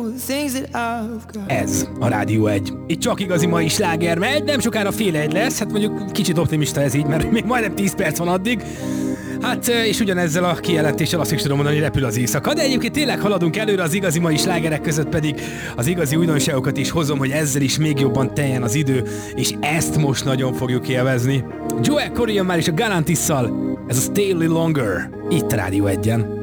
Ez a Rádió 1. Itt csak igazi mai sláger megy, nem sokára fél egy lesz, hát mondjuk kicsit optimista ez így, mert még majdnem 10 perc van addig. Hát, és ugyanezzel a kijelentéssel azt is tudom mondani, hogy repül az éjszaka, de egyébként tényleg haladunk előre, az igazi mai slágerek között pedig az igazi újdonságokat is hozom, hogy ezzel is még jobban teljen az idő, és ezt most nagyon fogjuk élvezni. Joel Corey már is a Galantisszal, ez a Stay a Little Longer, itt a Rádió 1-en.